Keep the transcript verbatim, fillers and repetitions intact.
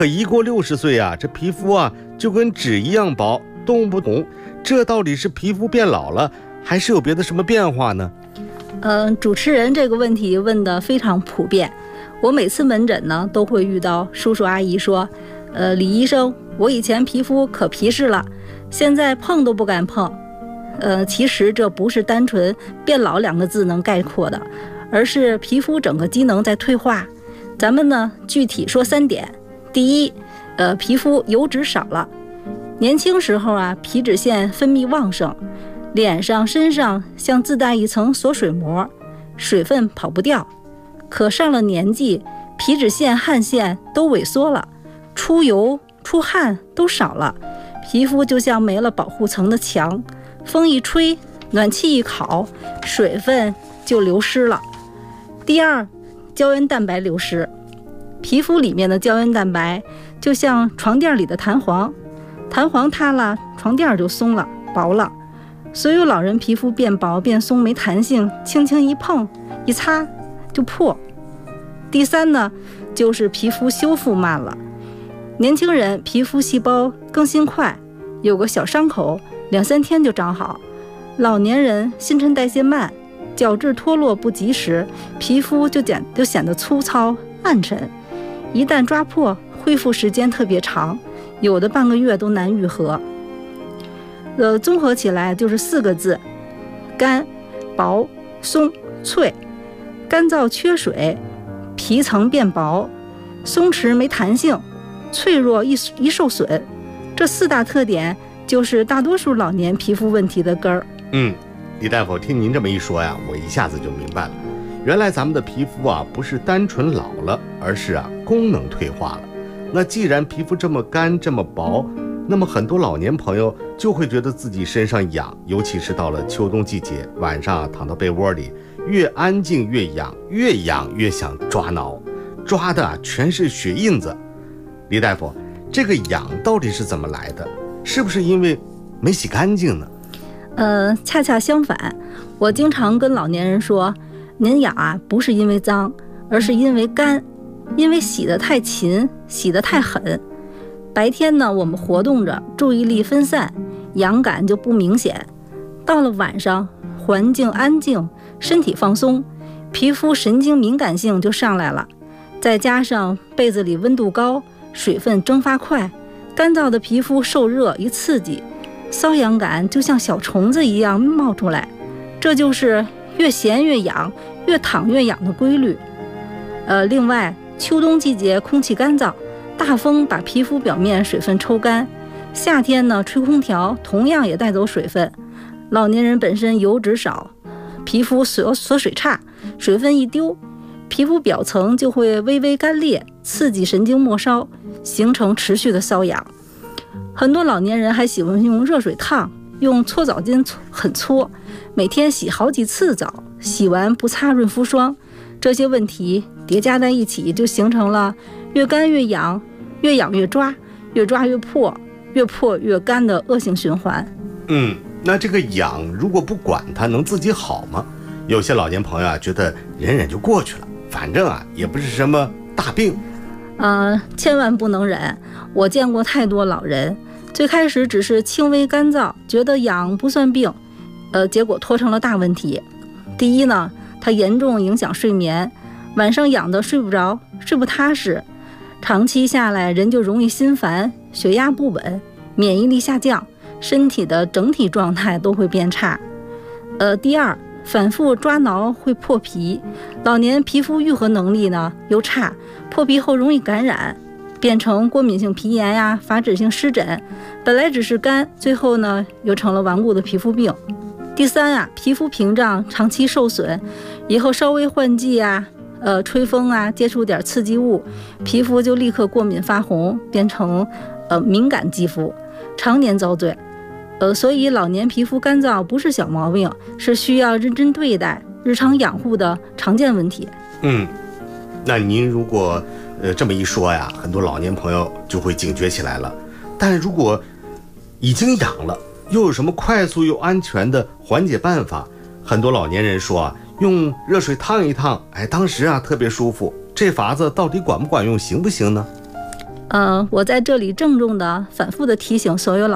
可一过六十岁啊，这皮肤啊就跟纸一样薄，动不动，这到底是皮肤变老了，还是有别的什么变化呢？ 嗯、呃，主持人这个问题问得非常普遍，我每次门诊呢都会遇到叔叔阿姨说，呃，李医生，我以前皮肤可皮实了，现在碰都不敢碰。呃，其实这不是单纯变老两个字能概括的，而是皮肤整个机能在退化。咱们呢具体说三点。第一，呃，皮肤油脂少了。年轻时候啊，皮脂腺分泌旺盛，脸上、身上像自带一层锁水膜，水分跑不掉。可上了年纪，皮脂腺、汗腺都萎缩了，出油、出汗都少了，皮肤就像没了保护层的墙，风一吹，暖气一烤，水分就流失了。第二，胶原蛋白流失。皮肤里面的胶原蛋白就像床垫里的弹簧，弹簧塌了，床垫就松了，薄了。所有老人皮肤变薄变松没弹性，轻轻一碰一擦就破。第三呢，就是皮肤修复慢了。年轻人皮肤细胞更新快，有个小伤口两三天就长好。老年人新陈代谢慢，角质脱落不及时，皮肤就显就显得粗糙暗沉。一旦抓破，恢复时间特别长，有的半个月都难愈合。呃，综合起来就是四个字：干、薄、松、脆。干燥缺水，皮层变薄；松弛没弹性，脆弱易易受损。这四大特点就是大多数老年皮肤问题的根儿。 嗯，李大夫，听您这么一说呀，我一下子就明白了。原来咱们的皮肤啊，不是单纯老了，而是啊功能退化了。那既然皮肤这么干这么薄，那么很多老年朋友就会觉得自己身上痒，尤其是到了秋冬季节，晚上啊躺到被窝里，越安静越痒，越痒越想抓挠，抓的啊全是血印子。李大夫，这个痒到底是怎么来的？是不是因为没洗干净呢？ 呃，恰恰相反，我经常跟老年人说，您痒啊，不是因为脏，而是因为干，因为洗得太勤，洗得太狠。白天呢，我们活动着，注意力分散，痒感就不明显。到了晚上，环境安静，身体放松，皮肤神经敏感性就上来了。再加上被子里温度高，水分蒸发快，干燥的皮肤受热一刺激，瘙痒感就像小虫子一样冒出来。这就是越闲越痒，越躺越痒的规律。呃，另外，秋冬季节空气干燥，大风把皮肤表面水分抽干，夏天呢吹空调同样也带走水分。老年人本身油脂少，皮肤锁锁水差，水分一丢，皮肤表层就会微微干裂，刺激神经末梢，形成持续的瘙痒。很多老年人还喜欢用热水烫，用搓澡巾狠搓，每天洗好几次澡，洗完不擦润肤霜，这些问题叠加在一起，就形成了越干越痒，越痒越抓，越抓越破，越破越干的恶性循环。 嗯，那这个痒如果不管它，能自己好吗？有些老年朋友啊，觉得忍忍就过去了，反正啊也不是什么大病。 呃，千万不能忍。我见过太多老人，最开始只是轻微干燥，觉得痒不算病，呃，结果拖成了大问题。第一呢，它严重影响睡眠，晚上痒得睡不着，睡不踏实，长期下来人就容易心烦，血压不稳，免疫力下降，身体的整体状态都会变差。呃，第二，反复抓挠会破皮，老年皮肤愈合能力呢又差，破皮后容易感染，变成过敏性皮炎呀、发脂性湿疹，本来只是干，最后呢又成了顽固的皮肤病。第三啊，皮肤屏障长期受损，以后稍微换季啊、呃吹风啊，接触点刺激物，皮肤就立刻过敏发红，变成呃敏感肌肤，常年遭罪。呃，所以老年皮肤干燥不是小毛病，是需要认真对待、日常养护的常见问题。 嗯，那您如果呃这么一说呀，很多老年朋友就会警觉起来了。但如果已经痒了，又有什么快速又安全的缓解办法？很多老年人说啊，用热水烫一烫，哎，当时啊特别舒服。这法子到底管不管用，行不行呢？ 呃，我在这里郑重的、反复的提醒所有老